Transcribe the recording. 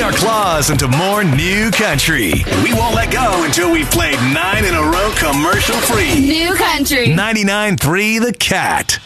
our claws into more new country. And we won't let go until we've played 9 in a row commercial free. New country. 99.3 The Cat.